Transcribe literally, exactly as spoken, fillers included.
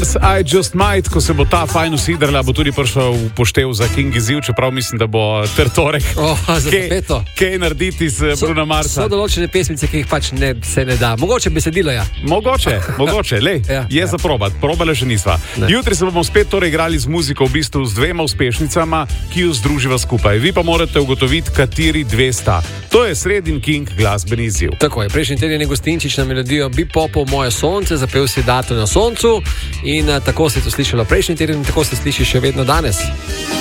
I Just Might, ko se bo ta fajn usidrala, bo tudi prišel v poštev za King izziv, čeprav mislim, da bo ter torek. Oh, kaj, kaj narediti z so, Bruna Marsa? So določene pesmice, ki jih pač ne, se ne da. Mogoče besedilo, ja. Mogoče, mogoče, lej, ja, je ja. za probat. Probale še nisva. Ne. Jutri se bomo spet torej igrali z muziko, v bistvu z dvema uspešnicama, ki jo združiva skupaj. Vi pa morate ugotoviti, kateri dve sta. To je Sredin King glasbeni izziv. Tako je, prejšnji teden je Gostinčič na melodijo Bipopu Moje sonce, zapel si Dato na soncu in a, tako se je to slišalo prejšnji teden in tako se sliši še vedno danes.